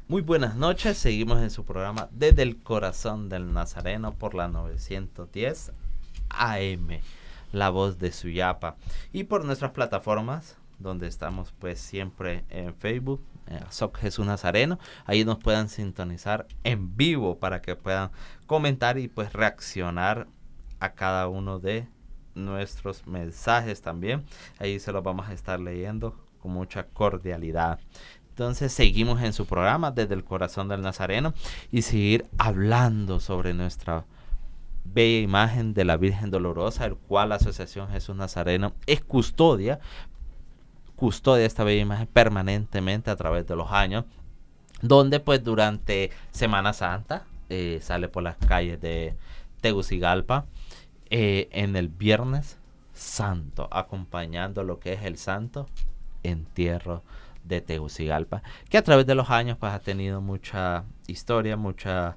Muy buenas noches, seguimos en su programa Desde el Corazón del Nazareno por la 910 AM, la voz de Suyapa, y por nuestras plataformas donde estamos pues siempre en Facebook, SOC Jesús Nazareno. Ahí nos puedan sintonizar en vivo para que puedan comentar y pues reaccionar a cada uno de nuestros mensajes también. Ahí se los vamos a estar leyendo con mucha cordialidad. Entonces seguimos en su programa Desde el Corazón del Nazareno y seguir hablando sobre nuestra bella imagen de la Virgen Dolorosa, el cual la Asociación Jesús Nazareno es custodia esta bella imagen permanentemente a través de los años, donde pues durante Semana Santa sale por las calles de Tegucigalpa en el Viernes Santo, acompañando lo que es el Santo Entierro de Tegucigalpa, que a través de los años pues ha tenido mucha historia, mucha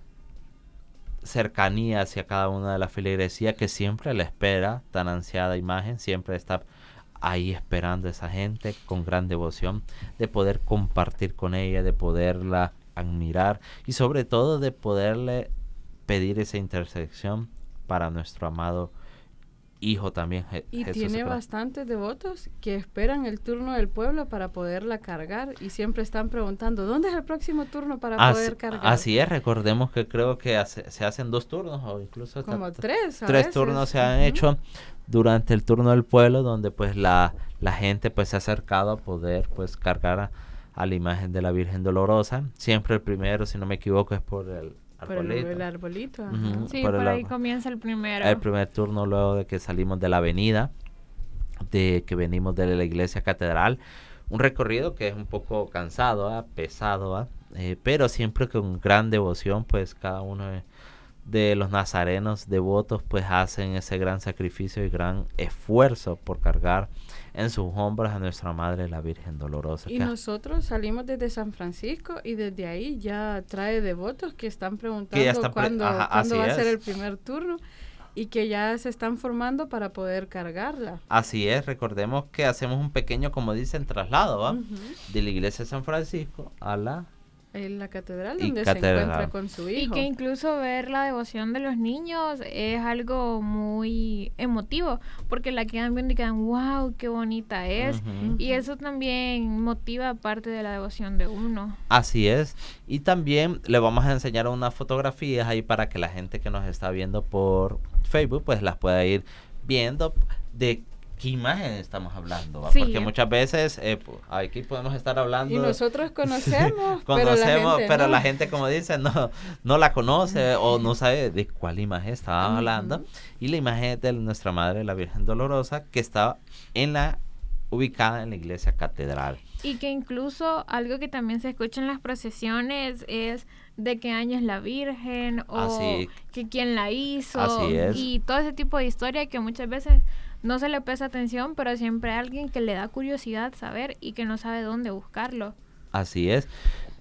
cercanía hacia cada una de las feligresías, que siempre la espera tan ansiada imagen, siempre está ahí esperando a esa gente con gran devoción de poder compartir con ella, de poderla admirar y sobre todo de poderle pedir esa intersección para nuestro amado Hijo también. Y Jesús tiene bastantes devotos que esperan el turno del pueblo para poderla cargar y siempre están preguntando, ¿dónde es el próximo turno para poder cargar? Así es, recordemos que creo que se hacen 2 turnos o incluso como 3 3 turnos se han hecho durante el turno del pueblo, donde pues la gente pues se ha acercado a poder pues cargar a la imagen de la Virgen Dolorosa. Siempre el primero, si no me equivoco, es por el arbolito. Por el arbolito. Sí, por ahí comienza el primero. El primer turno luego de que salimos de la avenida, de que venimos de la iglesia catedral. Un recorrido que es un poco cansado, pesado, pero siempre con gran devoción, pues cada uno de los nazarenos devotos pues hacen ese gran sacrificio y gran esfuerzo por cargar en sus hombros a nuestra Madre la Virgen Dolorosa. Y nosotros salimos desde San Francisco y desde ahí ya trae devotos que están preguntando cuándo va a ser el primer turno y que ya se están formando para poder cargarla. Así es, recordemos que hacemos un pequeño, como dicen, traslado de la iglesia de San Francisco a en la catedral donde se encuentra con su hijo. Y que incluso ver la devoción de los niños es algo muy emotivo, porque la quedan viendo y quedan, wow, qué bonita es. Y eso también motiva parte de la devoción de uno. Así es. Y también le vamos a enseñar unas fotografías ahí para que la gente que nos está viendo por Facebook pues las pueda ir viendo de qué imagen estamos hablando, ¿va? Sí. Porque muchas veces aquí podemos estar hablando y nosotros conocemos, pero la gente como dice no la conoce o no sabe de cuál imagen estábamos hablando. Y la imagen de nuestra Madre la Virgen Dolorosa, que está ubicada en la iglesia catedral. Y que incluso algo que también se escucha en las procesiones es de qué año es la Virgen o que quién la hizo. Así es. Y todo ese tipo de historia que muchas veces no se le presta atención, pero siempre hay alguien que le da curiosidad saber y que no sabe dónde buscarlo. Así es.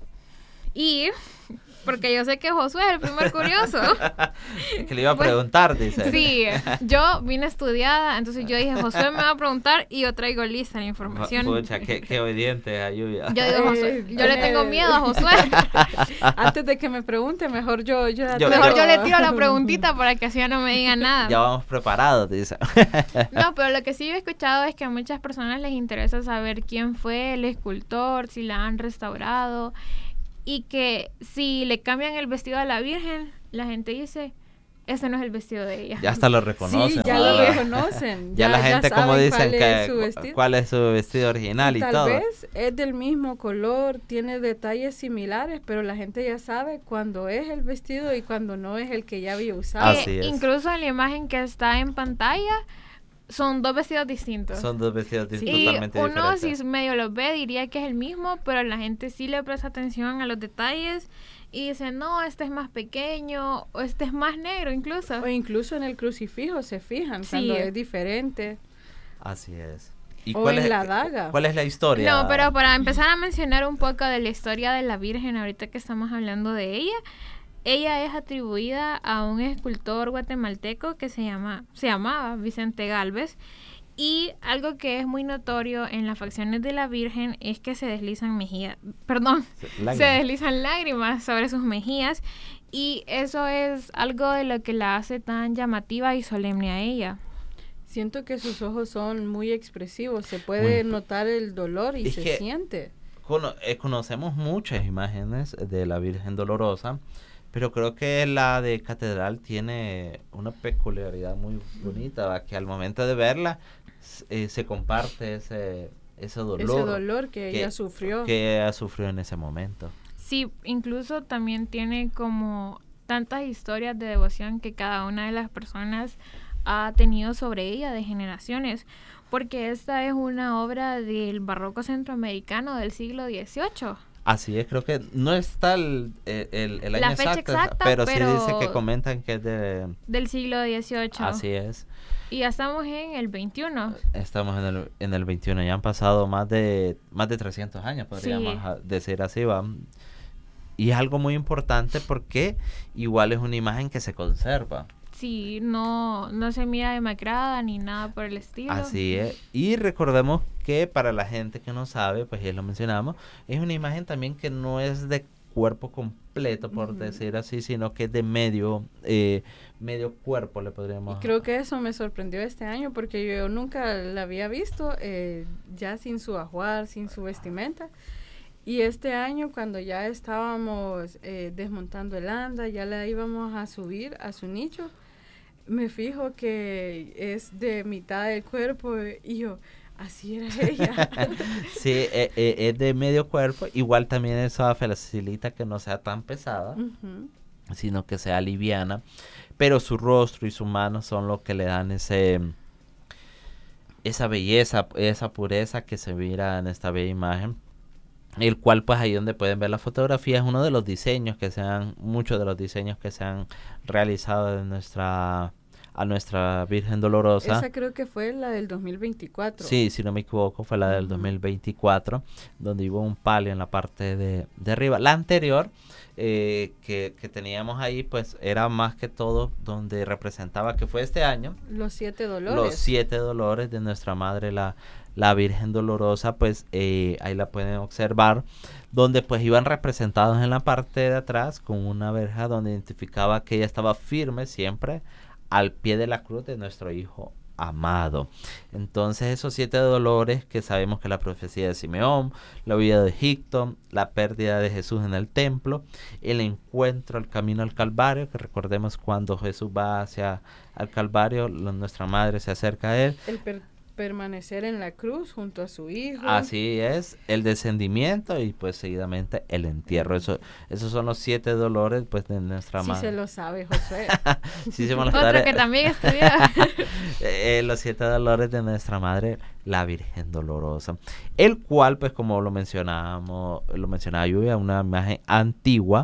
Y porque yo sé que Josué es el primer curioso. Que le iba a preguntar, dice. Sí, yo vine estudiada, entonces yo dije, Josué me va a preguntar y yo traigo lista la información. Pucha, qué obediente, Ayuya. Yo digo, Josué, yo le tengo miedo a Josué. Antes de que me pregunte, mejor yo le tiro la preguntita para que así ya no me digan nada. Ya vamos preparados, dice. No, pero lo que sí he escuchado es que a muchas personas les interesa saber quién fue el escultor, si la han restaurado. Y que si le cambian el vestido a la Virgen, la gente dice, ese no es el vestido de ella. Ya hasta lo reconocen. Sí, ya lo reconocen. Ya la gente como dicen cuál es su vestido original y todo. Tal vez es del mismo color, tiene detalles similares, pero la gente ya sabe cuándo es el vestido y cuándo no es el que ya había usado. Así es. Incluso en la imagen que está en pantalla, son 2 vestidos distintos. Son 2 vestidos totalmente diferentes. Y uno, si medio lo ve, diría que es el mismo, pero la gente sí le presta atención a los detalles y dice, no, este es más pequeño, o este es más negro incluso. O incluso en el crucifijo se fijan cuando es diferente. Así es. ¿Y o en la daga. ¿Cuál es la historia? No, pero para empezar a mencionar un poco de la historia de la Virgen, ahorita que estamos hablando de ella, ella es atribuida a un escultor guatemalteco que se llamaba Vicente Gálvez, Y algo que es muy notorio en las facciones de la Virgen es que se deslizan se deslizan lágrimas sobre sus mejillas, y eso es algo de lo que la hace tan llamativa y solemne a ella. Siento que sus ojos son muy expresivos, se puede notar el dolor y se siente. Conocemos muchas imágenes de la Virgen Dolorosa, pero creo que la de Catedral tiene una peculiaridad muy bonita, que al momento de verla se comparte ese dolor. Ese dolor que ella sufrió. Que ella sufrió en ese momento. Sí, incluso también tiene como tantas historias de devoción que cada una de las personas ha tenido sobre ella de generaciones, porque esta es una obra del barroco centroamericano del siglo XVIII. Así es, creo que no está el año exacto, pero sí dice que comentan que es del siglo XVIII. Así es. Y ya estamos en el 21. Estamos en el 21, ya han pasado más de 300 años, podríamos decir así, ¿va? Y es algo muy importante porque igual es una imagen que se conserva. Sí, no se mira demacrada ni nada por el estilo. Así es. Y recordemos que para la gente que no sabe, pues ya lo mencionamos, es una imagen también que no es de cuerpo completo, por decir así, sino que es de medio cuerpo, le podríamos... Y creo que eso me sorprendió este año, porque yo nunca la había visto ya sin su ajuar, sin su vestimenta. Y este año, cuando ya estábamos desmontando el anda, ya la íbamos a subir a su nicho, me fijo que es de mitad del cuerpo y yo, así era ella. Sí, es de medio cuerpo. Igual también eso facilita que no sea tan pesada, sino que sea liviana. Pero su rostro y su mano son lo que le dan esa belleza, esa pureza que se mira en esta bella imagen. El cual, pues ahí donde pueden ver la fotografía, es uno de los diseños muchos de los diseños que se han realizado de a nuestra Virgen Dolorosa. Esa creo que fue la del 2024. Sí, si no me equivoco, fue la del 2024, donde hubo un palio en la parte de arriba. La anterior que teníamos ahí, pues era más que todo donde representaba, que fue este año, los 7 dolores. Los 7 dolores de nuestra Madre, la Virgen Dolorosa, pues ahí la pueden observar, donde pues iban representados en la parte de atrás con una verja donde identificaba que ella estaba firme siempre al pie de la cruz de nuestro Hijo amado. Entonces esos 7 dolores que sabemos que la profecía de Simeón, la huida de Egipto, la pérdida de Jesús en el templo, el encuentro, el camino al Calvario, que recordemos cuando Jesús va hacia el Calvario, nuestra Madre se acerca a él. El permanecer en la cruz junto a su hijo. Así es, el descendimiento y pues seguidamente el entierro. Esos son los 7 dolores pues de nuestra madre. Sí se lo sabe, Josué. Sí se me lo Otro que también estudia. Los 7 dolores de nuestra madre, la Virgen Dolorosa. El cual, pues como lo mencionaba Lluvia, una imagen antigua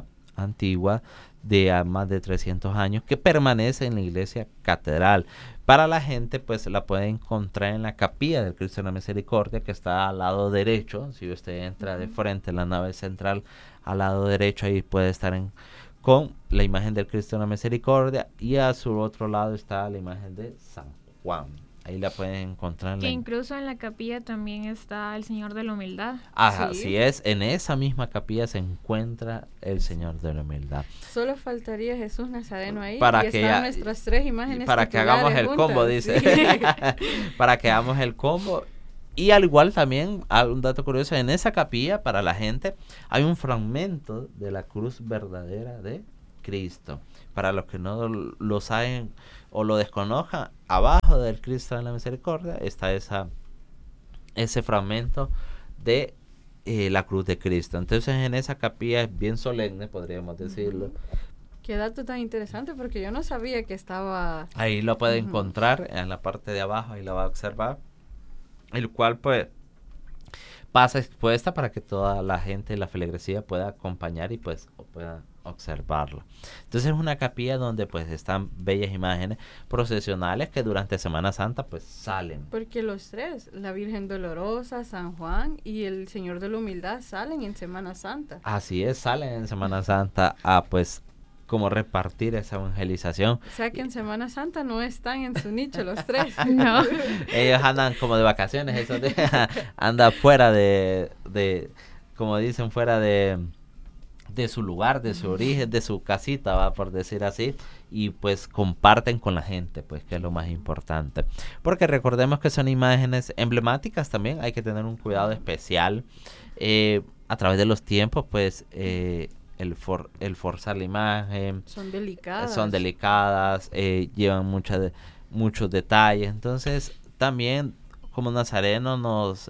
de más de 300 años que permanece en la iglesia catedral. Para la gente, pues la puede encontrar en la capilla del Cristo de la Misericordia, que está al lado derecho. Si usted entra de frente en la nave central, al lado derecho, ahí puede estar con la imagen del Cristo de la Misericordia, y a su otro lado está la imagen de San Juan. Ahí la pueden encontrar. Que incluso en la capilla también está el Señor de la Humildad. Así es, en esa misma capilla se encuentra el Señor de la Humildad. Solo faltaría Jesús Nazareno ahí, para y que están nuestras 3 imágenes. Para que hagamos el juntas, combo, dice. Sí. Para que hagamos el combo. Y al igual también, un dato curioso, en esa capilla, para la gente, hay un fragmento de la cruz verdadera de Cristo. Para los que no lo saben o lo desconozcan, abajo del Cristo de la Misericordia está ese fragmento de la cruz de Cristo. Entonces en esa capilla es bien solemne, podríamos decirlo. Qué dato tan interesante, porque yo no sabía que estaba... Ahí lo puede encontrar en la parte de abajo, ahí lo va a observar. El cual pues pasa expuesta para que toda la gente, la feligresía pueda acompañar y pues pueda observarlo. Entonces es una capilla donde pues están bellas imágenes procesionales que durante Semana Santa pues salen. Porque los 3, la Virgen Dolorosa, San Juan y el Señor de la Humildad, salen en Semana Santa. Así es, salen en Semana Santa a pues como repartir esa evangelización. O sea que en Semana Santa no están en su nicho los tres. No. Ellos andan como de vacaciones, eso anda fuera de, como dicen, fuera de su lugar, de su origen, de su casita, va, por decir así, y pues comparten con la gente, pues, que es lo más importante. Porque recordemos que son imágenes emblemáticas también, hay que tener un cuidado especial. A través de los tiempos, pues, el forzar la imagen. Son delicadas. Llevan muchos detalles. Entonces, también, como nazarenos, nos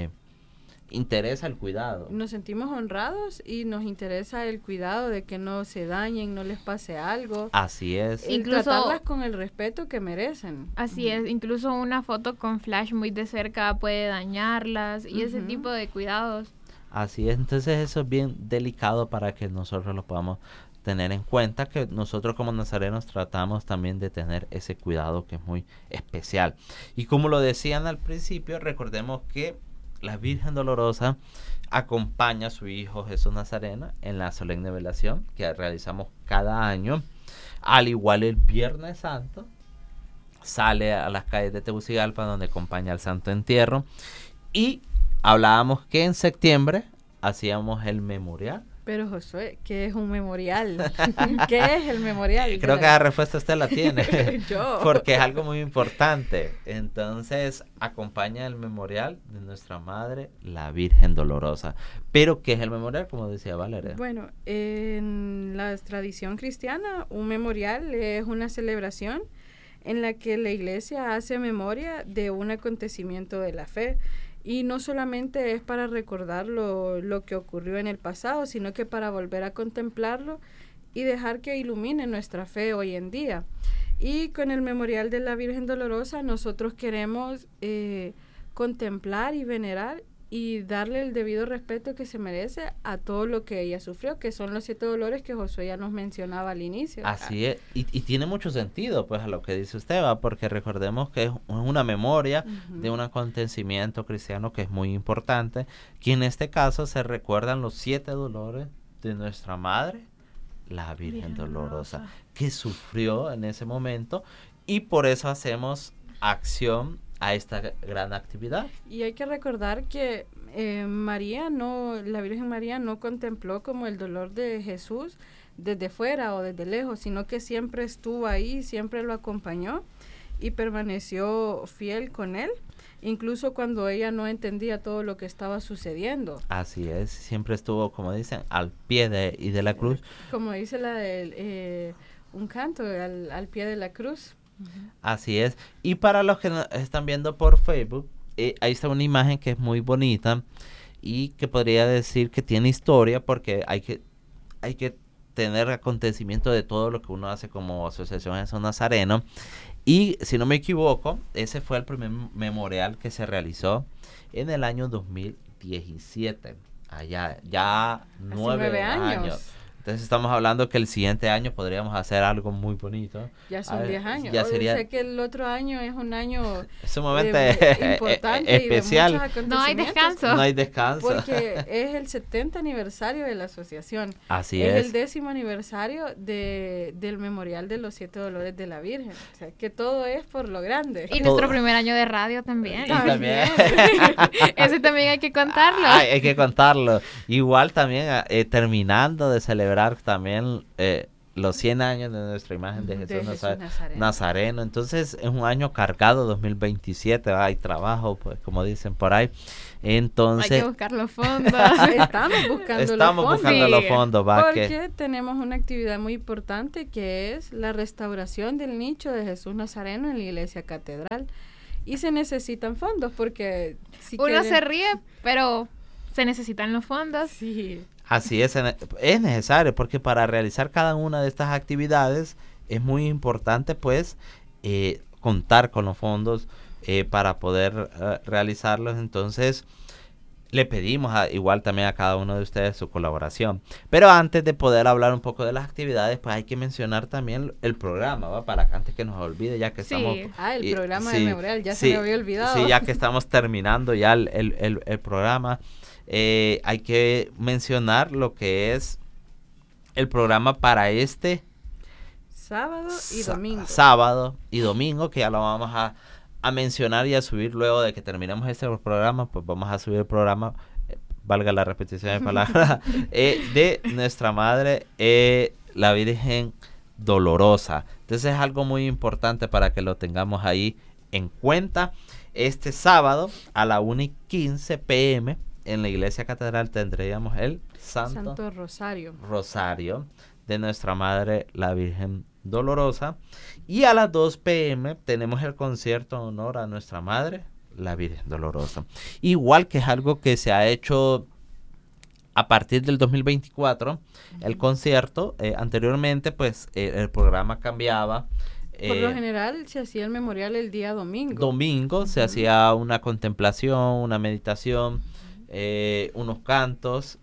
interesa el cuidado. Nos sentimos honrados y nos interesa el cuidado de que no se dañen, no les pase algo. Así es. Incluso tratarlas con el respeto que merecen. Así es, incluso una foto con flash muy de cerca puede dañarlas y ese tipo de cuidados. Así es, entonces eso es bien delicado para que nosotros lo podamos tener en cuenta, que nosotros como nazarenos tratamos también de tener ese cuidado que es muy especial. Y como lo decían al principio, recordemos que la Virgen Dolorosa acompaña a su hijo Jesús Nazareno en la solemne velación que realizamos cada año. Al igual el Viernes Santo sale a las calles de Tegucigalpa donde acompaña al Santo Entierro. Y hablábamos que en septiembre hacíamos el memorial. Pero Josué, ¿qué es un memorial? ¿Qué es el memorial? Creo que la respuesta usted la tiene. Yo. Porque es algo muy importante. Entonces, acompaña el memorial de nuestra Madre, la Virgen Dolorosa. Pero, ¿qué es el memorial? Como decía Valeria. Bueno, en la tradición cristiana, un memorial es una celebración en la que la iglesia hace memoria de un acontecimiento de la fe. Y no solamente es para recordar lo que ocurrió en el pasado, sino que para volver a contemplarlo y dejar que ilumine nuestra fe hoy en día. Y con el Memorial de la Virgen Dolorosa nosotros queremos contemplar y venerar y darle el debido respeto que se merece a todo lo que ella sufrió, que son los 7 dolores que Josué ya nos mencionaba al inicio. Así es, y tiene mucho sentido pues a lo que dice usted, ¿va? Porque recordemos que es una memoria de un acontecimiento cristiano que es muy importante, que en este caso se recuerdan los 7 dolores de nuestra Madre, la Virgen Dolorosa, que sufrió en ese momento, y por eso hacemos acción a esta gran actividad. Y hay que recordar que la Virgen María no contempló como el dolor de Jesús desde fuera o desde lejos, sino que siempre estuvo ahí, siempre lo acompañó y permaneció fiel con él, incluso cuando ella no entendía todo lo que estaba sucediendo. Así es, siempre estuvo, como dicen, al pie de la cruz. Como dice un canto, al pie de la cruz. Así es. Y para los que nos están viendo por Facebook, ahí está una imagen que es muy bonita y que podría decir que tiene historia, porque hay que tener acontecimiento de todo lo que uno hace como Asociación Jesús Nazareno. Y si no me equivoco, ese fue el primer memorial que se realizó en el año 2017. Allá, ya 9 años. Entonces estamos hablando que el siguiente año podríamos hacer algo muy bonito. Ya son 10 años. Ya sería... Sé que el otro año es un año importante, especial. Y de muchos no hay descanso. No hay descanso. Porque es el 70 aniversario de la asociación. Así es. Es el 10º aniversario del memorial de los 7 dolores de la Virgen. O sea, que todo es por lo grande. Y nuestro primer año de radio también. También. Ese también hay que contarlo. Hay que contarlo. Igual también terminando de celebrar también los 100 años de nuestra imagen de Jesús Nazareno. Entonces es un año cargado, 2027, hay trabajo, pues como dicen por ahí. Entonces hay que buscar los fondos. Estamos buscando los fondos. Porque tenemos una actividad muy importante que es la restauración del nicho de Jesús Nazareno en la iglesia catedral. Y se necesitan fondos porque... Uno se ríe, pero se necesitan los fondos. Sí. Así es necesario, porque para realizar cada una de estas actividades es muy importante pues contar con los fondos para poder realizarlos. Entonces le pedimos igual también a cada uno de ustedes su colaboración. Pero antes de poder hablar un poco de las actividades, pues hay que mencionar también el programa, ¿va? Para antes que nos olvide, ya que estamos... el programa de memorial, ya se me había olvidado. Sí, ya que estamos terminando ya el programa. Hay que mencionar lo que es el programa para este sábado y domingo, que ya lo vamos a mencionar y a subir luego de que terminemos este programa. Pues vamos a subir el programa, valga la repetición de palabras, de nuestra Madre, la Virgen Dolorosa. Entonces es algo muy importante para que lo tengamos ahí en cuenta. Este sábado a la 1:15 p.m. en la Iglesia Catedral tendríamos el Santo Rosario de nuestra Madre, la Virgen Dolorosa. Y a las 2 p.m. tenemos el concierto en honor a nuestra Madre, la Virgen Dolorosa. Igual que es algo que se ha hecho a partir del 2024, el concierto. Anteriormente, pues, el programa cambiaba. Por lo general se hacía el memorial el día domingo. Se hacía una contemplación, una meditación, unos cantos,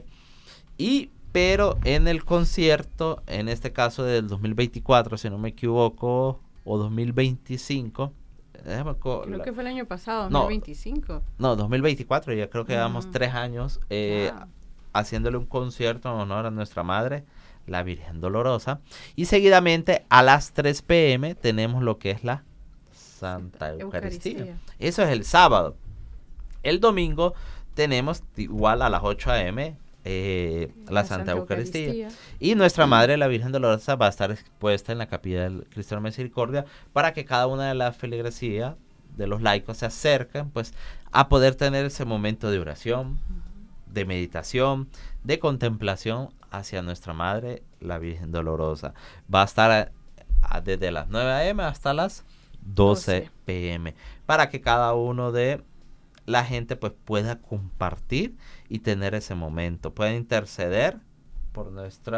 pero en el concierto, en este caso del 2024, si no me equivoco, o 2025. Creo que fue el año pasado, 2025. No, 2024, ya creo que llevamos 3 años haciéndole un concierto en honor a nuestra Madre, la Virgen Dolorosa. Y seguidamente a las 3 p.m. tenemos lo que es la Santa Eucaristía. Eso es el sábado. El domingo tenemos igual a las 8 a.m. La Santa Eucaristía. Y nuestra Madre, la Virgen Dolorosa, va a estar expuesta en la capilla del Cristo de la Misericordia para que cada una de las feligresías de los laicos se acerquen, pues, a poder tener ese momento de oración, de meditación, de contemplación hacia nuestra Madre, la Virgen Dolorosa. Va a estar desde las 9 a.m. hasta las 12 p.m. para que cada uno de la gente, pues, pueda compartir y tener ese momento, pueda interceder por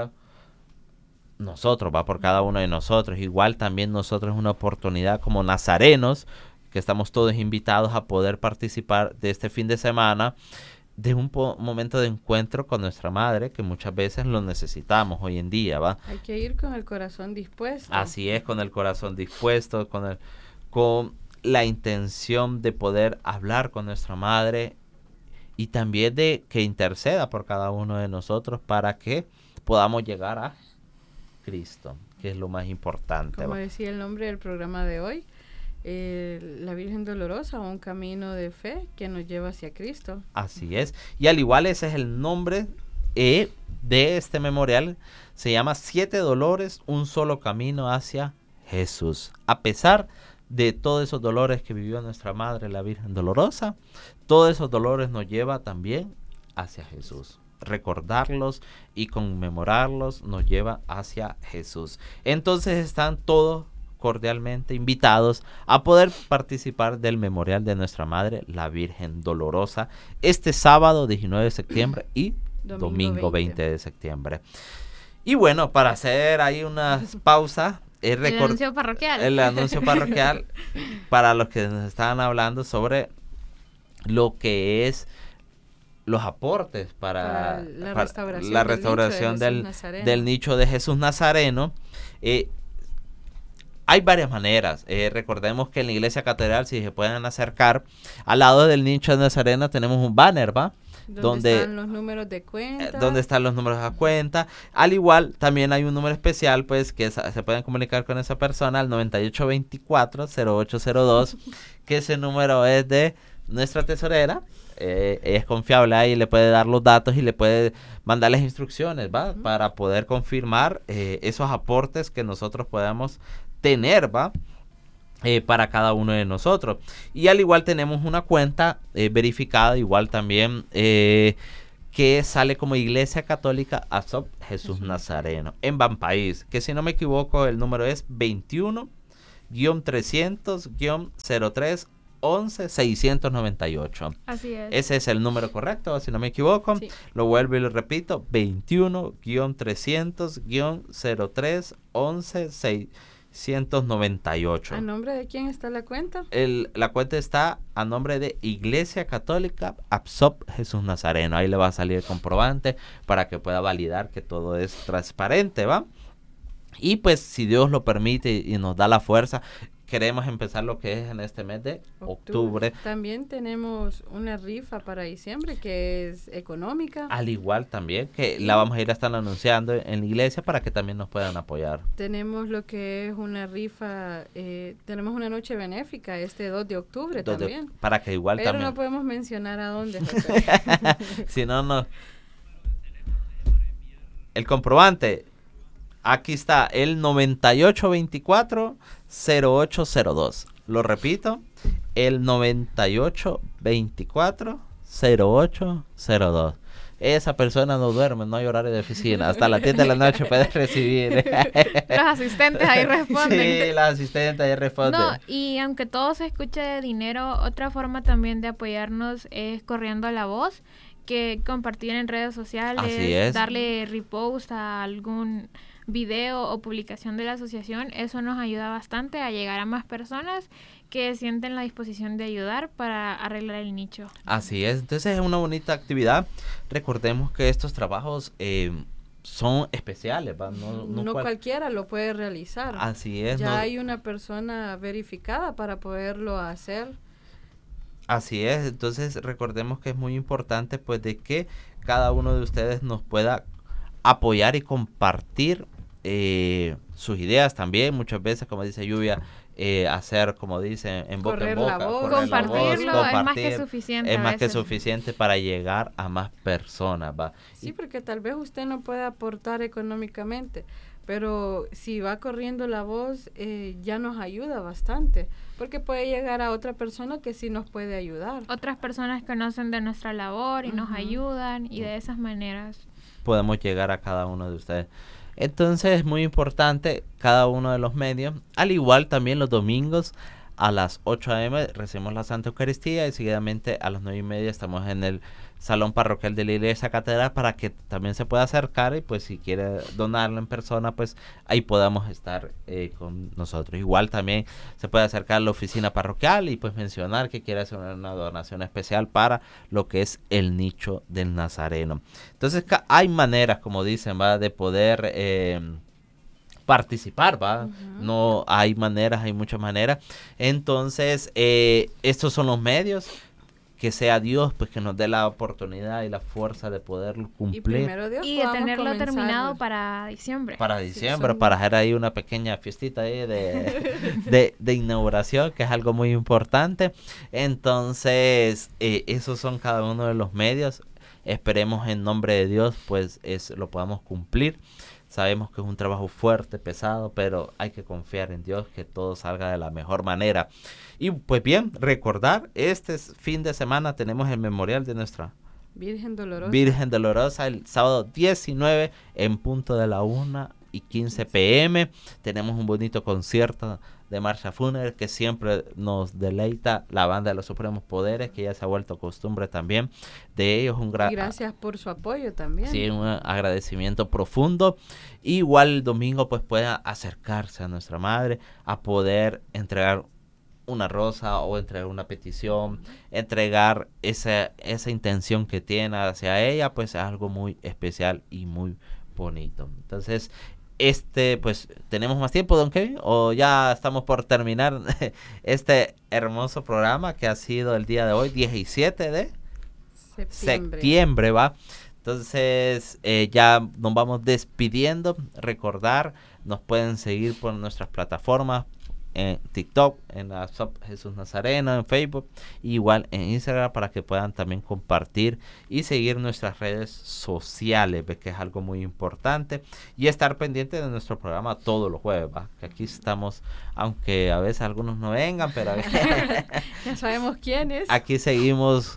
nosotros, va por cada uno de nosotros. Igual también nosotros es una oportunidad como nazarenos, que estamos todos invitados a poder participar de este fin de semana, de un momento de encuentro con nuestra Madre, que muchas veces lo necesitamos hoy en día, ¿va? Hay que ir con el corazón dispuesto. Así es, con el corazón dispuesto, con la intención de poder hablar con nuestra Madre y también de que interceda por cada uno de nosotros para que podamos llegar a Cristo, que es lo más importante. Como decía el nombre del programa de hoy, la Virgen Dolorosa, un camino de fe que nos lleva hacia Cristo. Así es, y al igual ese es el nombre de este memorial, se llama 7 dolores, un solo camino hacia Jesús. A pesar de todos esos dolores que vivió nuestra Madre, la Virgen Dolorosa, todos esos dolores nos lleva también hacia Jesús. Recordarlos y conmemorarlos nos lleva hacia Jesús. Entonces están todos cordialmente invitados a poder participar del memorial de nuestra Madre, la Virgen Dolorosa, este sábado 19 de septiembre y domingo 20 de septiembre. Y bueno, para hacer ahí unas pausas, el anuncio parroquial para los que nos estaban hablando sobre lo que es los aportes para la restauración del nicho de Jesús Nazareno. Hay varias maneras. Recordemos que en la Iglesia Catedral, si se pueden acercar, al lado del nicho de Nazareno tenemos un banner, ¿va? Donde están los números de cuenta. Donde están los números de cuenta. Al igual, también hay un número especial, pues, que se pueden comunicar con esa persona al 9824-0802, que ese número es de nuestra tesorera. Es confiable ahí, le puede dar los datos y le puede mandar las instrucciones, ¿va? Para poder confirmar esos aportes que nosotros podamos tener, ¿va? Para cada uno de nosotros. Y al igual tenemos una cuenta verificada, igual también, que sale como Iglesia Católica ASOP Jesús Nazareno en Banpaís, que si no me equivoco el número es 21-300-03-11-698. Así es. Ese es el número correcto, si no me equivoco. Sí. Lo vuelvo y lo repito, 21-300-03-11-698. 198. ¿A nombre de quién está la cuenta? La cuenta está a nombre de Iglesia Católica ASOP Jesús Nazareno. Ahí le va a salir el comprobante para que pueda validar que todo es transparente, ¿va? Y pues si Dios lo permite y nos da la fuerza, queremos empezar lo que es en este mes de octubre. También tenemos una rifa para diciembre que es económica. Al igual también, que la vamos a ir a estar anunciando en la iglesia para que también nos puedan apoyar. Tenemos lo que es una rifa, tenemos una noche benéfica este 2 de octubre también. Para que igual pero también. Pero no podemos mencionar a dónde, José. Si no, no. El comprobante. Aquí está el 9824-0802. Lo repito, el 9824-0802. Esa persona no duerme, no hay horario de oficina. Hasta las 10 de la noche puede recibir. Los asistentes ahí responden. Sí, los asistentes ahí responden. No, y aunque todo se escuche de dinero, otra forma también de apoyarnos es corriendo la voz, que compartir en redes sociales, darle repost a algún video o publicación de la asociación. Eso nos ayuda bastante a llegar a más personas que sienten la disposición de ayudar para arreglar el nicho. Así es, entonces es una bonita actividad. Recordemos que estos trabajos son especiales, ¿va? No cualquiera lo puede realizar. Así es. Ya hay una persona verificada para poderlo hacer. Así es, entonces recordemos que es muy importante pues de que cada uno de ustedes nos pueda apoyar y compartir sus ideas también. Muchas veces, como dice Lluvia, hacer, como dice, en boca en boca, compartirlo es más que suficiente. Es más que suficiente para llegar a más personas, ¿va? Sí, porque tal vez usted no pueda aportar económicamente, pero si va corriendo la voz, ya nos ayuda bastante, porque puede llegar a otra persona que sí nos puede ayudar. Otras personas conocen de nuestra labor y nos ayudan, y de esas maneras podemos llegar a cada uno de ustedes. Entonces es muy importante cada uno de los medios, al igual también los domingos a las 8 a.m. recibimos la Santa Eucaristía y seguidamente a las 9:30 estamos en el Salón Parroquial de la Iglesia Catedral para que también se pueda acercar y pues si quiere donarlo en persona pues ahí podamos estar con nosotros. Igual también se puede acercar a la oficina parroquial y pues mencionar que quiere hacer una donación especial para lo que es el nicho del Nazareno. Entonces hay maneras, como dicen, ¿va? De poder participar, ¿va? No hay maneras, hay muchas maneras. Entonces, estos son los medios. Que sea Dios, pues que nos dé la oportunidad y la fuerza de poderlo cumplir. Y de tenerlo terminado para diciembre. Para diciembre, para hacer ahí una pequeña fiestita ahí de inauguración, que es algo muy importante. Entonces, esos son cada uno de los medios. Esperemos en nombre de Dios, pues lo podamos cumplir. Sabemos que es un trabajo fuerte, pesado, pero hay que confiar en Dios que todo salga de la mejor manera. Y pues bien, recordar, este fin de semana tenemos el memorial de nuestra Virgen Dolorosa el sábado 19 en punto de la 1:15 p.m. Tenemos un bonito concierto de marcha fúnebre que siempre nos deleita la banda de los Supremos Poderes, que ya se ha vuelto costumbre también de ellos. Gracias por su apoyo también. Sí, un agradecimiento profundo. Igual el domingo pues pueda acercarse a nuestra madre a poder entregar una rosa o entregar una petición, entregar esa intención que tiene hacia ella, pues es algo muy especial y muy bonito. Entonces, pues, ¿tenemos más tiempo, don Kevin? ¿O ya estamos por terminar este hermoso programa que ha sido el día de hoy, 17 de septiembre, ¿va? Entonces, ya nos vamos despidiendo. Recordar, nos pueden seguir por nuestras plataformas, en TikTok, en la Jesús Nazareno, en Facebook, igual en Instagram, para que puedan también compartir y seguir nuestras redes sociales, que es algo muy importante, y estar pendiente de nuestro programa todos los jueves, ¿va? Que aquí estamos, aunque a veces algunos no vengan, pero ya sabemos quiénes. Aquí seguimos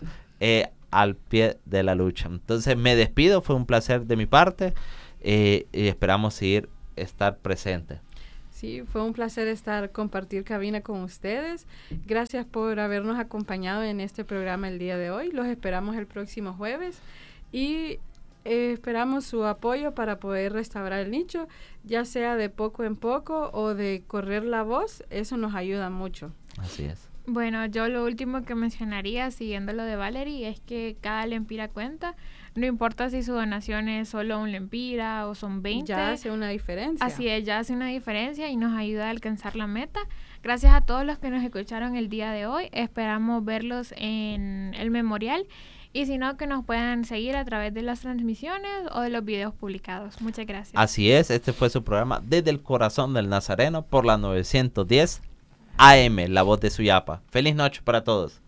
al pie de la lucha. Entonces me despido, fue un placer de mi parte, y esperamos estar presentes. Sí, fue un placer compartir cabina con ustedes. Gracias por habernos acompañado en este programa el día de hoy. Los esperamos el próximo jueves y esperamos su apoyo para poder restaurar el nicho, ya sea de poco en poco o de correr la voz. Eso nos ayuda mucho. Así es. Bueno, yo lo último que mencionaría, siguiendo lo de Valerie, es que cada lempira cuenta. No importa si su donación es solo un lempira o son 20. Ya hace una diferencia. Así es, ya hace una diferencia y nos ayuda a alcanzar la meta. Gracias a todos los que nos escucharon el día de hoy. Esperamos verlos en el memorial. Y si no, que nos puedan seguir a través de las transmisiones o de los videos publicados. Muchas gracias. Así es, este fue su programa Desde el Corazón del Nazareno por la 910 AM, La Voz de Suyapa. Feliz noche para todos.